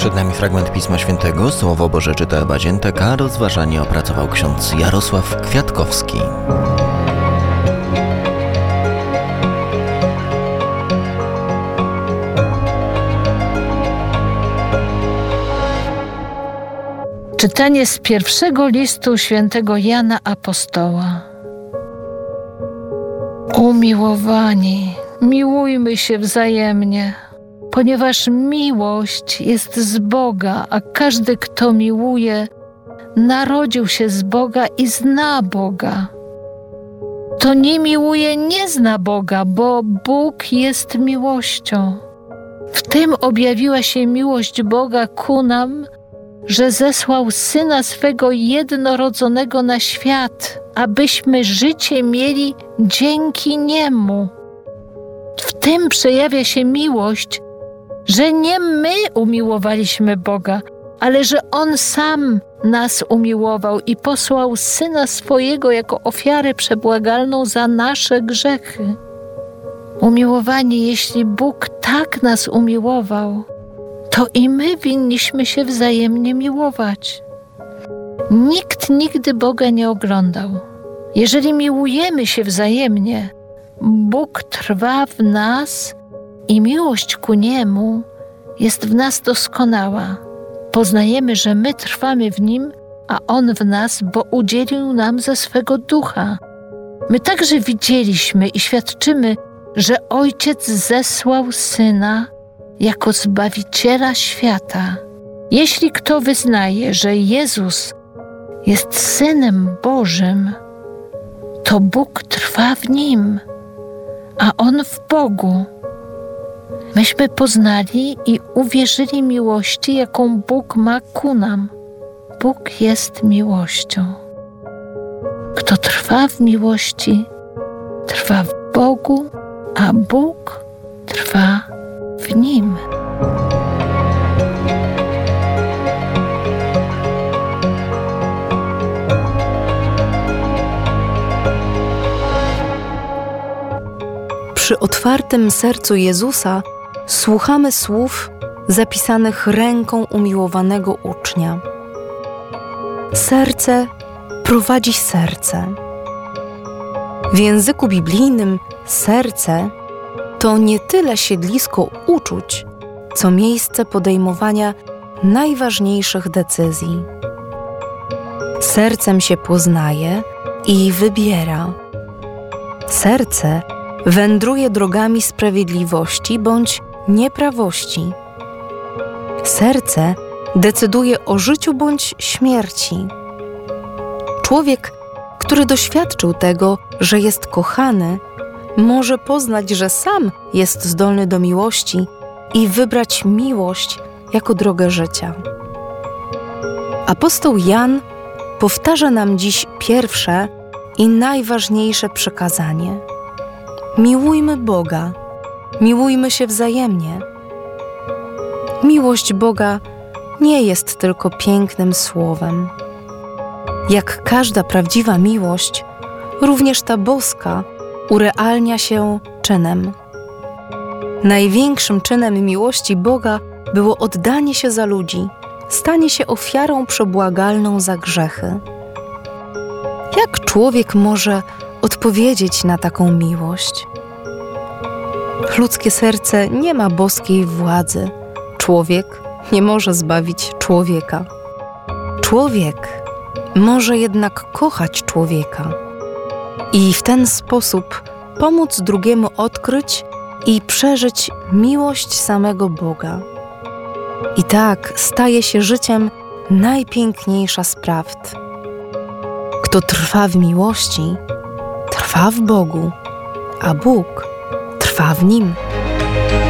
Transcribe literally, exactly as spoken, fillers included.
Przed nami fragment Pisma Świętego, Słowo Boże czyta Ewa Ziętek, a rozważanie opracował ksiądz Jarosław Kwiatkowski. Czytanie z pierwszego listu świętego Jana Apostoła. Umiłowani, miłujmy się wzajemnie, ponieważ miłość jest z Boga, a każdy, kto miłuje, narodził się z Boga i zna Boga. Kto nie miłuje, nie zna Boga, bo Bóg jest miłością. W tym objawiła się miłość Boga ku nam, że zesłał Syna swego jednorodzonego na świat, abyśmy życie mieli dzięki Niemu. W tym przejawia się miłość, że nie my umiłowaliśmy Boga, ale że On sam nas umiłował i posłał Syna swojego jako ofiarę przebłagalną za nasze grzechy. Umiłowani, jeśli Bóg tak nas umiłował, to i my winniśmy się wzajemnie miłować. Nikt nigdy Boga nie oglądał. Jeżeli miłujemy się wzajemnie, Bóg trwa w nas i miłość ku Niemu jest w nas doskonała. Poznajemy, że my trwamy w Nim, a On w nas, bo udzielił nam ze swego Ducha. My także widzieliśmy i świadczymy, że Ojciec zesłał Syna jako Zbawiciela świata. Jeśli kto wyznaje, że Jezus jest Synem Bożym, to Bóg trwa w Nim, a On w Bogu. Myśmy poznali i uwierzyli miłości, jaką Bóg ma ku nam. Bóg jest miłością. Kto trwa w miłości, trwa w Bogu, a Bóg trwa w Nim. Przy otwartym sercu Jezusa słuchamy słów zapisanych ręką umiłowanego ucznia. Serce prowadzi serce. W języku biblijnym serce to nie tyle siedlisko uczuć, co miejsce podejmowania najważniejszych decyzji. Sercem się poznaje i wybiera. Serce wędruje drogami sprawiedliwości bądź nieprawości. Serce decyduje o życiu bądź śmierci. Człowiek, który doświadczył tego, że jest kochany, może poznać, że sam jest zdolny do miłości i wybrać miłość jako drogę życia. Apostoł Jan powtarza nam dziś pierwsze i najważniejsze przykazanie. Miłujmy Boga, miłujmy się wzajemnie. Miłość Boga nie jest tylko pięknym słowem. Jak każda prawdziwa miłość, również ta boska urealnia się czynem. Największym czynem miłości Boga było oddanie się za ludzi, stanie się ofiarą przebłagalną za grzechy. Jak człowiek może odpowiedzieć na taką miłość? Ludzkie serce nie ma boskiej władzy. Człowiek nie może zbawić człowieka. Człowiek może jednak kochać człowieka i w ten sposób pomóc drugiemu odkryć i przeżyć miłość samego Boga. I tak staje się życiem najpiękniejsza z prawd. Kto trwa w miłości, trwa w Bogu, a Bóg trwa w nim.